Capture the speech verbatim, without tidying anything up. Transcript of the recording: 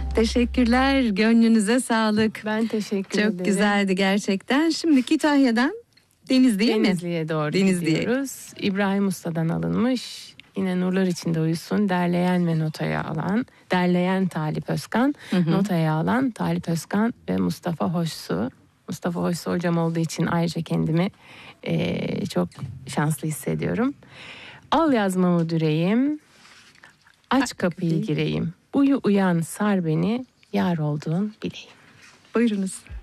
Teşekkürler. Gönlünüze sağlık. Ben teşekkür Çok ederim. Çok güzeldi gerçekten. Şimdi Kütahya'dan Denizli'ye mi? Denizli'ye doğru Denizli'ye gidiyoruz. İbrahim Usta'dan alınmış. Yine Nurlar içinde uyusun. Derleyen ve notaya alan. Derleyen Talip Özkan. Hı hı. Notaya alan Talip Özkan ve Mustafa Hoşsu. Mustafa Hoşsu hocam olduğu için ayrıca kendimi e, çok şanslı hissediyorum. Al yazmamı düreyim. Aç, Aç kapıyı gireyim. Uyu uyan sar beni. Yar olduğun bileyim. Buyurunuz.